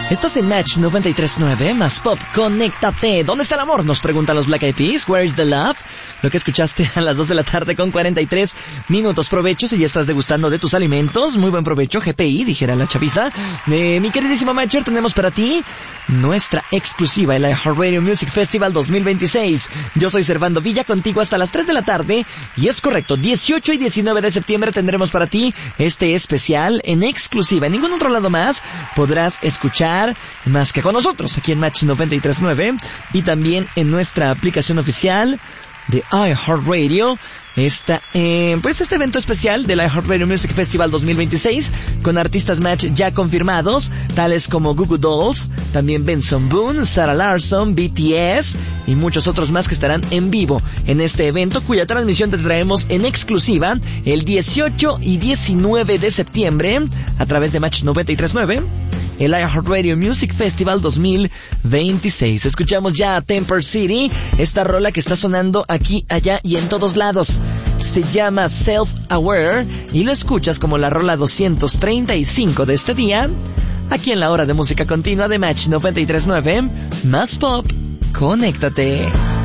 Estás en Match 93.9, más pop, conéctate. ¿Dónde está el amor? Nos preguntan los Black Eyed Peas. Where is the love? Lo que escuchaste a las 2 de la tarde con 43 minutos. Provecho si ya estás degustando de tus alimentos. Muy buen provecho, GPI, dijera la chaviza. Mi queridísimo Matcher, tenemos para ti nuestra exclusiva, el iHeartRadio Music Festival 2026. Yo soy Servando Villa, contigo hasta las 3 de la tarde. Y es correcto, 18 y 19 de septiembre tendremos para ti este especial en exclusiva. En ningún otro lado más podrás escuchar más que con nosotros aquí en Match 93.9 y también en nuestra aplicación oficial de iHeartRadio. Este evento especial del iHeartRadio Music Festival 2026 con artistas Match ya confirmados, tales como Goo Goo Dolls, también Benson Boone, Sarah Larsson, BTS y muchos otros más que estarán en vivo en este evento, cuya transmisión te traemos en exclusiva el 18 y 19 de septiembre a través de Match 93.9, el iHeartRadio Music Festival 2026. Escuchamos ya a Temper City, esta rola que está sonando aquí, allá y en todos lados. Se llama Self Aware y lo escuchas como la rola 235 de este día, aquí en la hora de música continua de Match 93.9, más pop, conéctate.